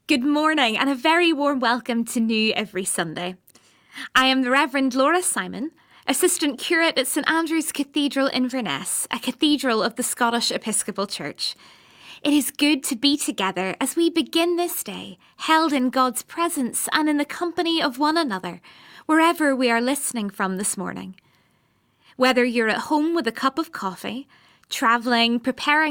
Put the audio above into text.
Good morning and a very warm welcome to New Every Sunday. I am the Reverend Laura Simon, Assistant Curate at St Andrew's Cathedral Inverness, a cathedral of the Scottish Episcopal Church. It is good to be together as we begin this day, held in God's presence and in the company of one another, wherever we are listening from this morning. Whether you're at home with a cup of coffee, travelling, preparing